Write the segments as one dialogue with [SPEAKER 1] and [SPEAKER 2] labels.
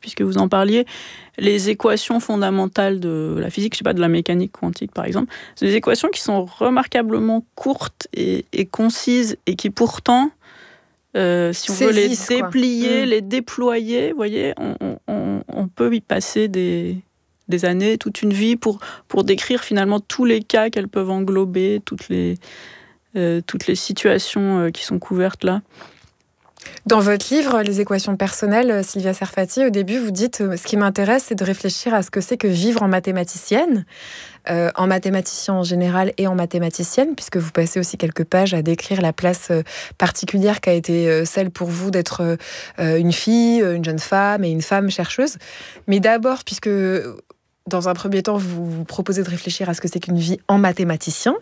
[SPEAKER 1] puisque vous en parliez, les équations fondamentales de la physique, je sais pas, de la mécanique quantique par exemple, c'est des équations qui sont remarquablement courtes et concises et qui pourtant, si on veut les déplier, les déployer, vous voyez, on peut y passer des années, toute une vie pour décrire finalement tous les cas qu'elles peuvent englober, toutes les situations qui sont couvertes là.
[SPEAKER 2] Dans votre livre, Les équations personnelles, Sylvia Serfati, au début, vous dites « Ce qui m'intéresse, c'est de réfléchir à ce que c'est que vivre en mathématicienne, en mathématicien en général et en mathématicienne, puisque vous passez aussi quelques pages à décrire la place particulière qu'a été celle pour vous d'être une fille, une jeune femme et une femme chercheuse. Mais d'abord, puisque dans un premier temps, vous vous proposez de réfléchir à ce que c'est qu'une vie en mathématicien,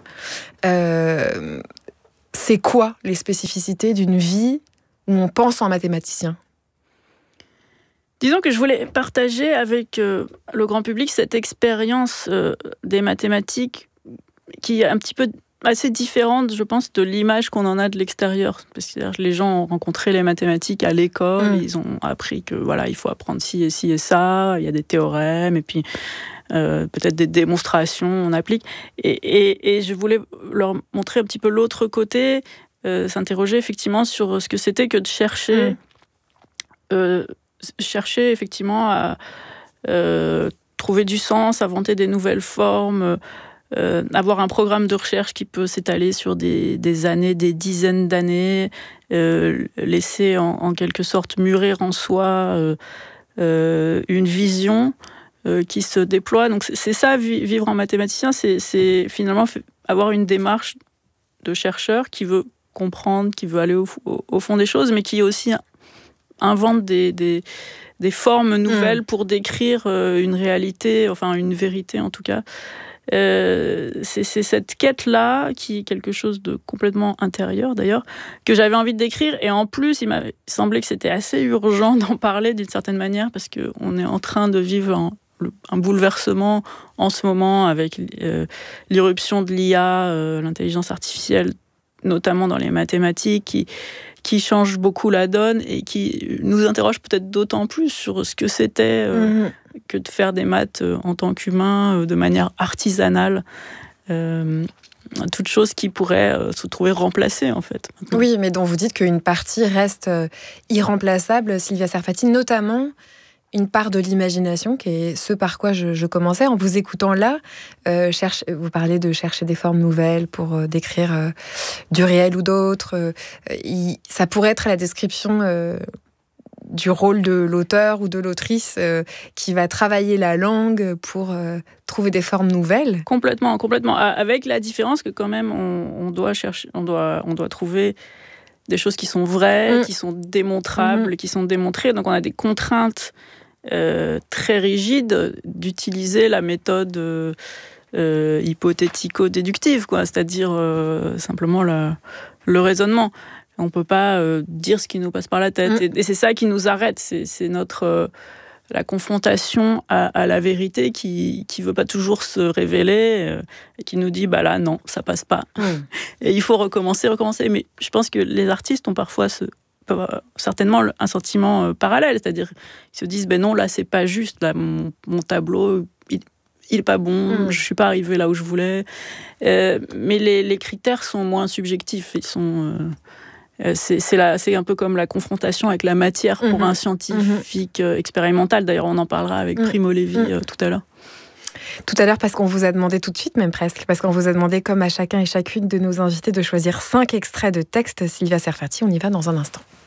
[SPEAKER 2] c'est quoi les spécificités d'une vie où on pense en mathématicien?
[SPEAKER 1] Disons que je voulais partager avec le grand public cette expérience des mathématiques qui est un petit peu assez différente, je pense, de l'image qu'on en a de l'extérieur. Parce que les gens ont rencontré les mathématiques à l'école, ils ont appris que voilà, il faut apprendre ci et ça, il y a des théorèmes, et puis peut-être des démonstrations, on applique. Et je voulais leur montrer un petit peu l'autre côté, s'interroger effectivement sur ce que c'était que de chercher effectivement à trouver du sens, inventer des nouvelles formes, avoir un programme de recherche qui peut s'étaler sur des années, des dizaines d'années, laisser en quelque sorte mûrir en soi une vision qui se déploie. Donc c'est ça, vivre en mathématicien, c'est finalement avoir une démarche de chercheur qui veut comprendre, qui veut aller au fond des choses, mais qui aussi invente des formes nouvelles pour décrire une réalité, enfin une vérité en tout cas. C'est cette quête-là, qui est quelque chose de complètement intérieur d'ailleurs, que j'avais envie de décrire. Et en plus, il m'a semblé que c'était assez urgent d'en parler d'une certaine manière, parce qu'on est en train de vivre un bouleversement en ce moment avec l'irruption de l'IA, l'intelligence artificielle, notamment dans les mathématiques, qui change beaucoup la donne et qui nous interroge peut-être d'autant plus sur ce que c'était que de faire des maths en tant qu'humain de manière artisanale. Toute chose qui pourrait se trouver remplacée, en fait. Maintenant.
[SPEAKER 2] Oui, mais dont vous dites qu'une partie reste irremplaçable, Sylvia Serfati, notamment une part de l'imagination, qui est ce par quoi je commençais. En vous écoutant là, vous parlez de chercher des formes nouvelles pour décrire du réel ou d'autres. Ça pourrait être la description du rôle de l'auteur ou de l'autrice qui va travailler la langue pour trouver des formes nouvelles.
[SPEAKER 1] Complètement. Avec la différence que quand même, on doit chercher, on doit trouver des choses qui sont vraies, qui sont démontrables, qui sont démontrées. Donc on a des contraintes très rigide d'utiliser la méthode hypothético-déductive, quoi, c'est-à-dire simplement le raisonnement. On ne peut pas dire ce qui nous passe par la tête. Et c'est ça qui nous arrête. C'est notre la confrontation à la vérité qui ne veut pas toujours se révéler et qui nous dit bah là, non, ça passe pas. Et il faut recommencer. Mais je pense que les artistes ont parfois certainement un sentiment parallèle, c'est-à-dire ils se disent ben non, là c'est pas juste, là mon tableau il est pas bon, je suis pas arrivé là où je voulais, mais les critères sont moins subjectifs, ils sont c'est un peu comme la confrontation avec la matière pour un scientifique expérimental. D'ailleurs on en parlera avec Primo Levi tout à l'heure.
[SPEAKER 2] Tout à l'heure, parce qu'on vous a demandé tout de suite, même presque, parce qu'on vous a demandé, comme à chacun et chacune de nos invités, de choisir 5 extraits de textes. Sylvia Serfati, on y va dans un instant.